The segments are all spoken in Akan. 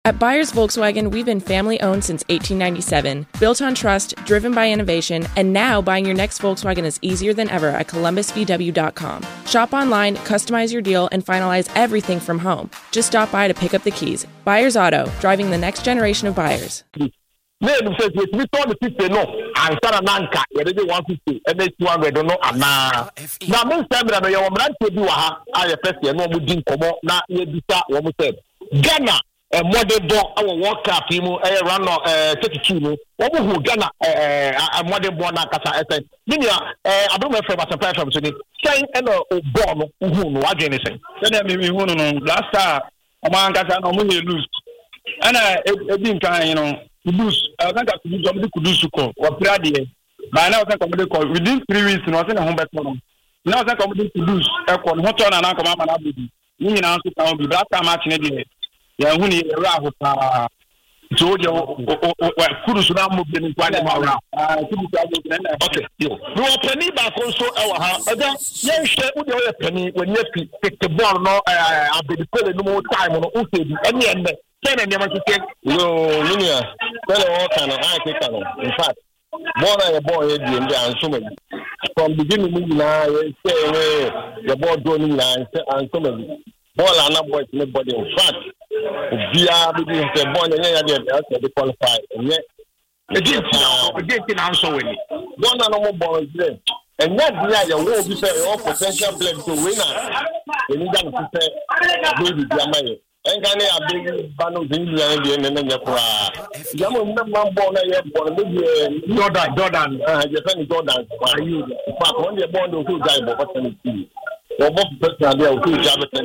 At Byers Volkswagen, we've been family-owned since 1897, built on trust, driven by innovation, and now buying your next Volkswagen is easier than ever at columbusvw.com. Shop online, customize your deal, and finalize everything from home. Just stop by to pick up the keys. Byers Auto, driving the next generation of buyers. Name says we saw the 50 no, and Sarah Nanka, where they 150, and they 200 no, now, most time that I am not to do a first year, no, we didn't come out, not yet, what said. Ghana. Modern ball, our World Cup, run 32. What will Ghana a modern ball? Nakasa, I don't know from a from Sydney. Saying and a ball, who watch anything. Then last time, among us, I only lose. And I didn't try, lose. I think I could do so, or Pradi. By now, I can call within 3 weeks, nothing a home back home. Now, I can lose. I can hot on and Uncle Mamma. You know, to be that match in a yeah, when you arrive so Kudu Sudan moved in around. Okay, you are penny back also our house. Yes, share with your penny when you pick the ball. No, I'll be calling no more time on the any and then I never take no, Linia. Tell all kind of I take in fact, born a boy and so many. From beginning, now, say the ball going and so many. Ball and not boys, nobody in fact. Via the born and they qualify. And yet, again, answer with it. One and more balls there. And yet, the will be all potential players to win. When you got to say, baby, Yamay. And can I big bundles in the and then Yaman born a Jordan, Jordan. But when you're born to die, but or both personally, or two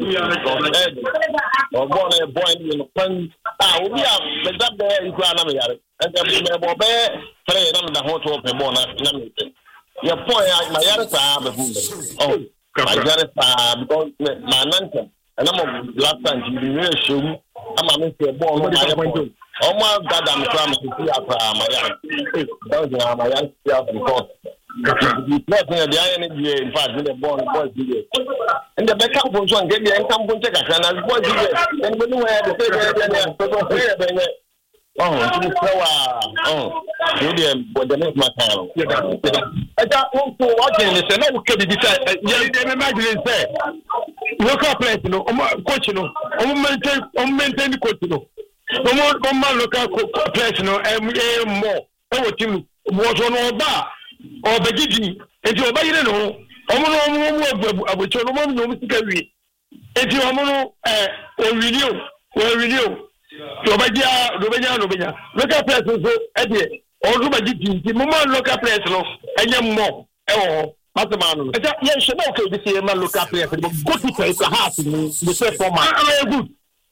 or born a boy in the fun. We are the there in Granamia, and then we may play the hot open bonus. Your point, my Yarasa, oh, my Yarasa, because my Nanton, and I'm of last time to be really sure. I'm a Mr. Born, what I went to. Oh, my God, I'm trying to see my Yarasa because. The iron in fact, with the born boys, and the backup was one get the income from Texas, and as boys, and when you had the William, what the next matter. I got also watching this, and I will be decided. Yeah, imagine say, local place, coach, maintain the coach, one local place, and more. Oh, Tim was on our bar. Or Begigi, and you obey no, which are no mystery. And you are renew. Robania, local persons, Eddie, or Rubagiti, the moment local person, and young more. Oh, Matamano. Yes, okay, this year, man, local person, go to place a house in the same format.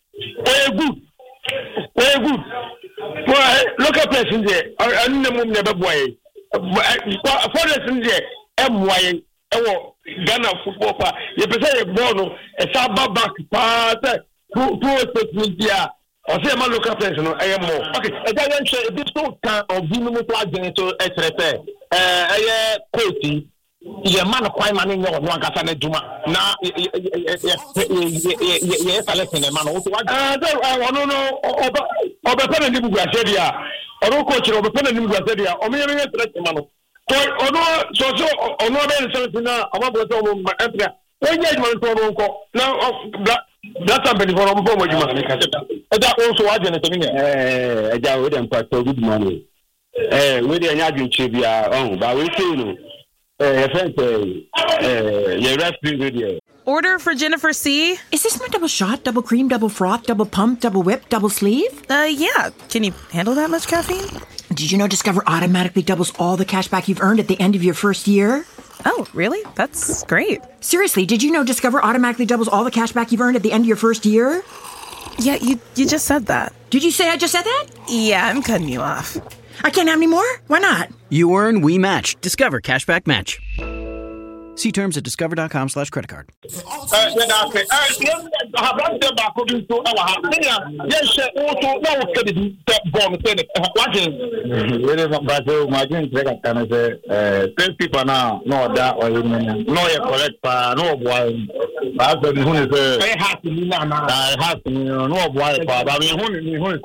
Very good. Well, local person there, and never boy. For instance, MY, Ghana football, you present a bono, a Saba back part, two media, or say my local person, I am more. Okay, I don't say this no kind of minimum project to SRF, quality. Your man of crime and no one can say Juma. Now, yes, I listen, man. I want to know of the pen and Gracedia. Or coach of a pen and Gracedia, or maybe a threat, man. Or no, so, or no, something about the Emperor. When you go now, that's something for a moment. That also, I didn't I wouldn't pass so good money. With the Yagin Chibia on, but we see. Order for Jennifer C. Is this my double shot, double cream, double froth, double pump, double whip, double sleeve? Yeah. Can you handle that much caffeine? Did you know Discover automatically doubles all the cash back you've earned at the end of your first year? Oh, really? That's great. Seriously, did you know Discover automatically doubles all the cash back you've earned at the end of your first year? Yeah, you just said that. Did you say I just said that? Yeah, I'm cutting you off. I can't have any more? Why not? You earn, we match. Discover Cashback Match. See terms at discover.com/creditcard. I said, who is a half to me now? I have to know what why, but I mean,